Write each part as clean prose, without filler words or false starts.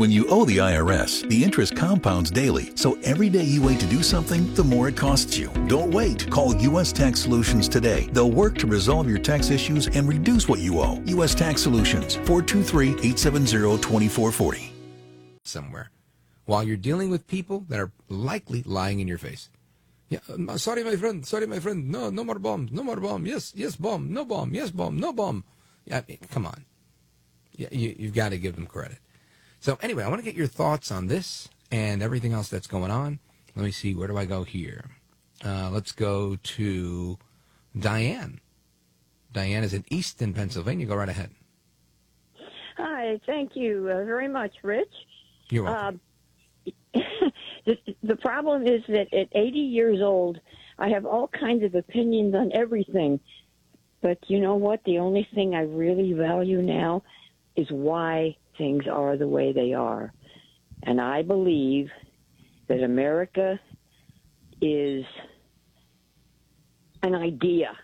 When you owe the IRS, the interest compounds daily, so every day you wait to do something, the more it costs you. Don't wait. Call U.S. Tax Solutions today. They'll work to resolve your tax issues and reduce what you owe. U.S. Tax Solutions, 423-870-2440. Somewhere, while you're dealing with people that are likely lying in your face. Yeah, sorry, my friend. Sorry, my friend. No more bomb. No more bomb. Yes, bomb. No bomb. Yes, bomb. No bomb. Yeah, I mean, come on. Yeah, you've got to give them credit. So anyway, I want to get your thoughts on this and everything else that's going on. Let me see. Where do I go here? Let's go to Diane. Diane is in Easton, Pennsylvania. Go right ahead. Hi. Thank you very much, Rich. You're welcome. The problem is that at 80 years old, I have all kinds of opinions on everything. But you know what? The only thing I really value now is why things are the way they are. And I believe that America is an idea.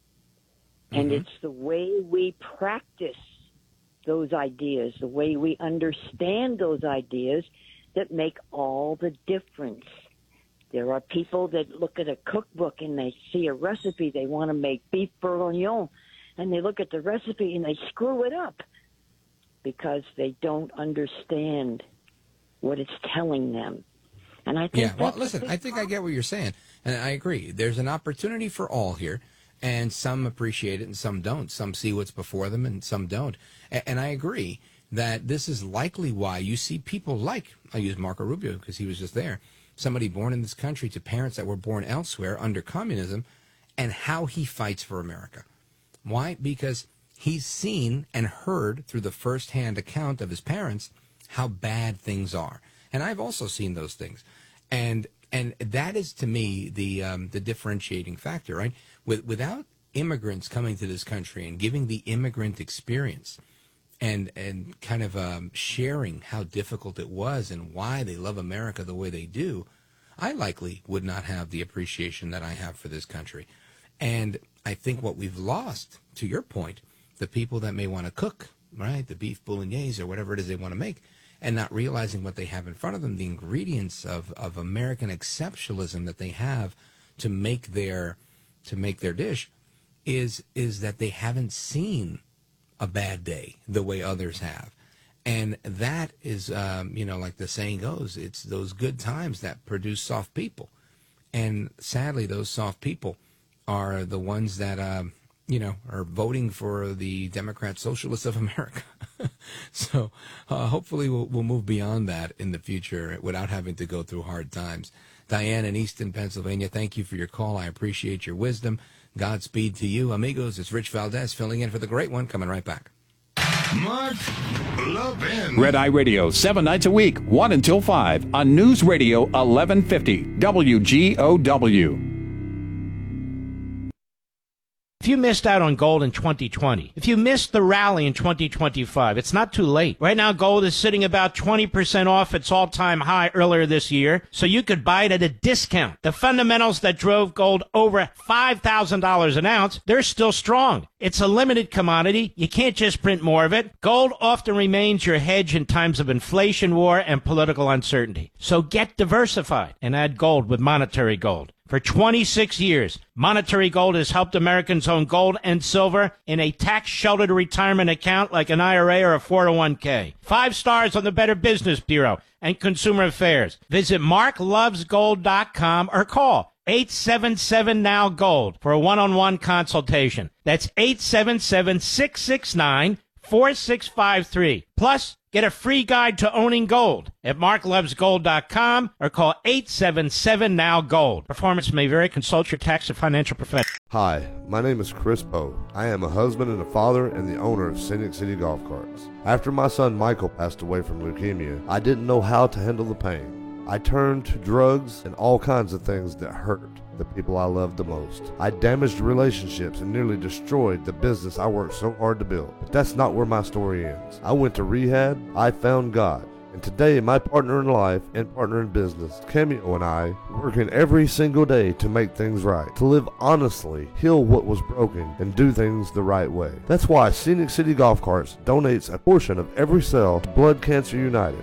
And it's the way we practice those ideas, the way we understand those ideas that make all the difference. There are people that look at a cookbook and they see a recipe, they want to make beef bourguignon, and they look at the recipe and they screw it up because they don't understand what it's telling them. And I think I think I get what you're saying, and I agree. There's an opportunity for all here, and some appreciate it and some don't. Some see what's before them and some don't. And I agree that this is likely why you see people like, I use Marco Rubio because he was just there, somebody born in this country to parents that were born elsewhere under communism, and how he fights for America. Why? Because he's seen and heard through the firsthand account of his parents how bad things are. And I've also seen those things. And that is, to me, the differentiating factor, right? Without immigrants coming to this country and giving the immigrant experience and kind of sharing how difficult it was and why they love America the way they do, I likely would not have the appreciation that I have for this country. And I think what we've lost, to your point, the people that may want to cook, right, the beef bolognese or whatever it is they want to make, and not realizing what they have in front of them, the ingredients of American exceptionalism that they have to make their dish, is that they haven't seen a bad day the way others have. And that is, like the saying goes, it's those good times that produce soft people. And sadly, those soft people are the ones that, are voting for the Democrat Socialists of America. So hopefully we'll move beyond that in the future without having to go through hard times. Diane in Easton, Pennsylvania, thank you for your call. I appreciate your wisdom. Godspeed to you. Amigos, it's Rich Valdez filling in for the great one. Coming right back. Mark Levin. Red Eye Radio, 7 nights a week, 1 until 5 on News Radio 1150 WGOW. If you missed out on gold in 2020, if you missed the rally in 2025, it's not too late. Right now, gold is sitting about 20% off its all-time high earlier this year, so you could buy it at a discount. The fundamentals that drove gold over $5,000 an ounce, they're still strong. It's a limited commodity. You can't just print more of it. Gold often remains your hedge in times of inflation, war, and political uncertainty. So get diversified and add gold with Monetary Gold. For 26 years, Monetary Gold has helped Americans own gold and silver in a tax-sheltered retirement account like an IRA or a 401k. 5 stars on the Better Business Bureau and Consumer Affairs. Visit marklovesgold.com or call 877-NOW-GOLD for a one-on-one consultation. That's 877-669-4653. Plus, get a free guide to owning gold at marklovesgold.com or call 877-NOW-GOLD. Performance may vary. Consult your tax and financial professional. Hi, my name is Chris Poe. I am a husband and a father and the owner of Scenic City Golf Carts. After my son Michael passed away from leukemia, I didn't know how to handle the pain. I turned to drugs and all kinds of things that hurt the people I loved the most. I damaged relationships and nearly destroyed the business I worked so hard to build. But that's not where my story ends. I went to rehab, I found God, and today my partner in life and partner in business, Cameo, and I, working every single day to make things right, to live honestly, heal what was broken, and do things the right way. That's why Scenic City Golf Carts donates a portion of every sale to Blood Cancer United.